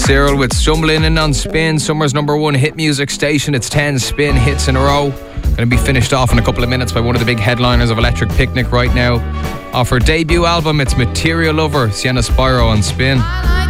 Cyril with Stumbling In on Spin, summer's #1 hit music station. It's 10 Spin hits in a row. Going to be finished off in a couple of minutes by one of the big headliners of Electric Picnic right now. Off her debut album, it's Material Lover, Sienna Spyro on Spin.